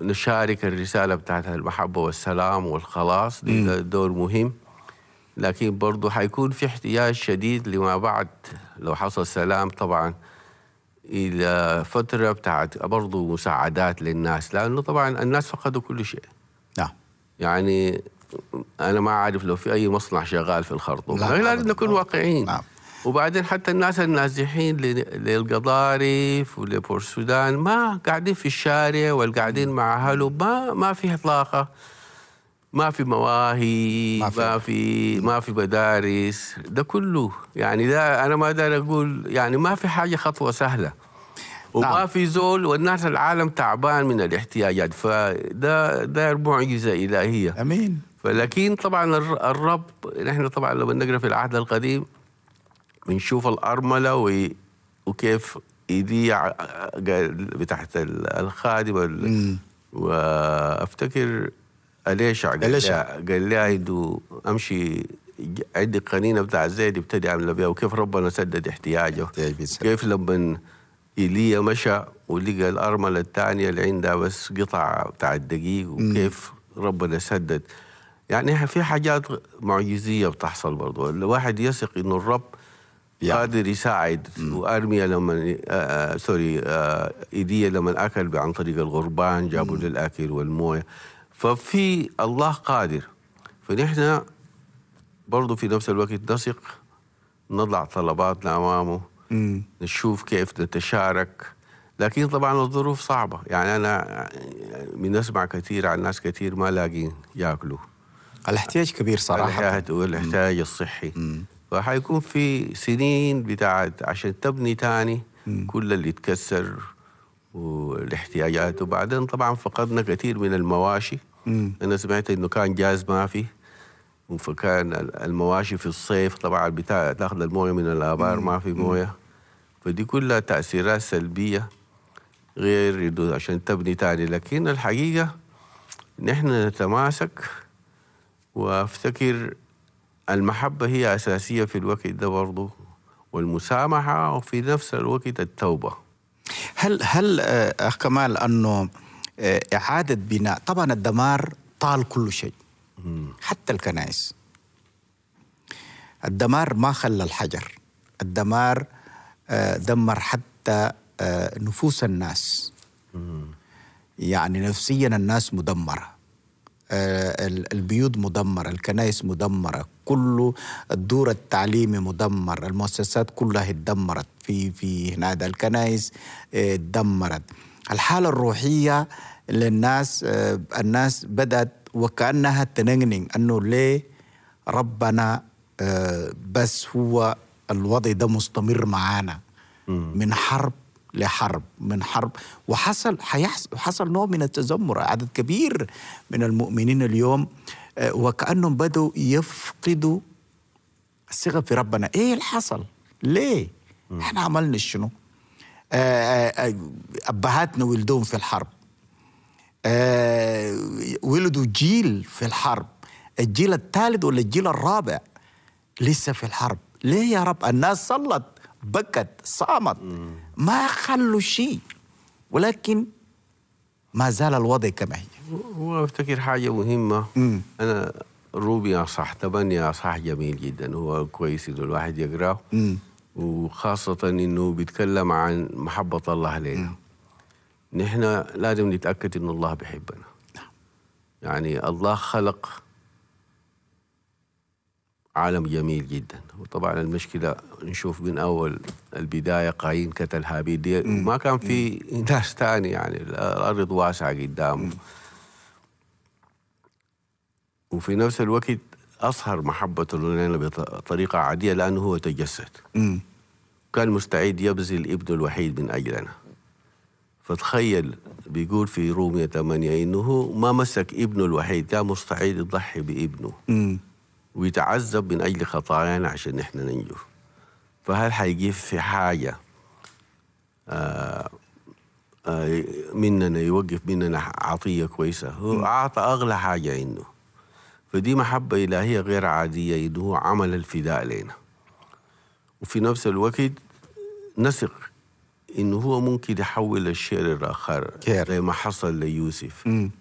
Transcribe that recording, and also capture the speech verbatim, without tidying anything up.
نشارك الرسالة بتاعت المحبة والسلام والخلاص، دي دور مهم. لكن برضو حيكون في احتياج شديد لما بعد لو حصل سلام طبعا إلى فترة بتاعت برضو مساعدات للناس، لأنه طبعا الناس فقدوا كل شيء. نعم. يعني أنا ما أعرف لو في أي مصنع شغال في الخرطوم، لازم نكون واقعيين. نعم. وبعدين حتى الناس النازحين للقضارف ولبور السودان ما قاعدين في الشارع والقاعدين مع أهلهم، ما ما في إطلاقة، ما في مواهي، ما في ما في, ما في مدارس، ده كله يعني ده أنا ما أقدر أقول يعني ما في حاجة خطوة سهلة. وما نعم. في زول، والناس العالم تعبان من الاحتياجات، فده ده معجزة إلهية. أمين. فلكن طبعا الرب، نحن طبعا لما نقرأ في العهد القديم بنشوف الأرملة وكيف إيديا بتاعت الخادم، وأفتكر أليشع قال لها إنه أمشي عندي قنينة بتاع الزيت ابتدي أعمل بها، وكيف ربنا سدد احتياجه. كيف لما إيليا مشى ولقى الأرملة الثانية اللي عندها بس قطع بتاع الدقيق، وكيف ربنا سدد. يعني في حاجات معجزية بتحصل برضو. الواحد يثق إنه الرب يعني قادر يساعد. وأرميا لما آه سوري آه إيديا لما أكل عن طريق الغربان جابوا له الأكل والموية. ففي الله قادر. فنحن برضو في نفس الوقت نثق، نضع طلباتنا أمامه، مم. نشوف كيف نتشارك. لكن طبعا الظروف صعبة. يعني أنا بنسمع كثير عن ناس كثير ما لاقين يأكلوا. الاحتياج كبير صراحة. والاحتياج الصحي. مم. فحيكون في سنين بتاعت عشان تبني تاني مم. كل اللي تكسر والاحتياجات. وبعدين طبعا فقدنا كثير من المواشي. مم. أنا سمعت إنه كان جاز ما في، فكان المواشي في الصيف طبعا بتاع تاخذ المويه من الآبار ما في مويه. فدي كلها تأثيرات سلبية غير عشان تبني تاني. لكن الحقيقة نحن نتماسك، وافتكر المحبة هي أساسية في الوقت ده برضو، والمسامحة، وفي نفس الوقت التوبة. هل هل أخ كمال أنه إعادة بناء، طبعا الدمار طال كل شيء حتى الكنائس. الدمار ما خلى الحجر، الدمار دمر حتى نفوس الناس. يعني نفسيا الناس مدمرة، البيوت مدمرة، الكنائس مدمرة، كل الدور التعليمي مدمر، المؤسسات كلها اتدمرت في في هنا، الكنائس اتدمرت. الحالة الروحية للناس، الناس بدأت وكأنها تنغنغ أنه ليه ربنا بس هو الوضع ده مستمر معانا، من حرب لحرب، من حرب، وحصل حيحصل حصل نوع من التذمر. عدد كبير من المؤمنين اليوم وكأنهم بدوا يفقدوا الثقة في ربنا. ايه اللي حصل؟ ليه؟ م. احنا عملنا شنو؟ أبهاتنا ولدوهم في الحرب، ولدوا جيل في الحرب، الجيل الثالث ولا الجيل الرابع لسه في الحرب. ليه يا رب؟ الناس صلت، بكت، صامت، ما خلوا شيء، ولكن ما زال الوضع كما هي. هو افتكر حاجة مهمة. مم. أنا روبي أصح تبني أصح جميل جدا، هو كويس إنه الواحد يقرأه، وخاصة إنه بيتكلم عن محبة الله لنا. نحن لازم نتأكد إن الله بيحبنا. يعني الله خلق عالم جميل جدا، وطبعا المشكلة نشوف من أول البداية قايين قتل هابيل دي، ما كان في ناس تاني، يعني الأرض واسعة قدامه. وفي نفس الوقت أظهر محبته لنا بطريقة عادية لأنه هو تجسد. م. كان مستعد يبذل ابنه الوحيد من أجلنا. فتخيل بيقول في رومية ثمانية إنه ما مسك ابنه الوحيد، كان مستعد يضحي بابنه م. ويتعذب من أجل خطايانا عشان نحن ننجو. فهل حيجيب في حاجة آآ آآ مننا يوقف مننا عطية كويسة؟ هو أعطى أغلى حاجة عنده. فدي محبة إلهية غير عادية، إنه عمل الفداء لنا. وفي نفس الوقت نثق إنه هو ممكن يحول الشيء للآخر خير. زي ما حصل ليوسف. مم.